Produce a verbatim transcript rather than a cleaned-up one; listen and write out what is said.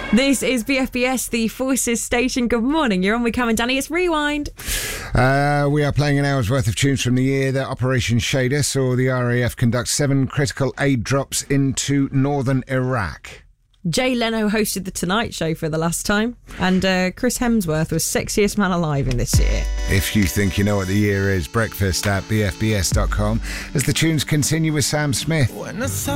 This is B F B S, the Forces station. Good morning. You're on with Cam and Danny. It's Rewind. Uh, we are playing an hour's worth of tunes from the year that Operation Shader saw the R A F conduct seven critical aid drops into northern Iraq. Jay Leno hosted The Tonight Show for the last time, and uh, Chris Hemsworth was sexiest man alive in this year. If you think you know what the year is, breakfast at b f b s dot com as the tunes continue with Sam Smith.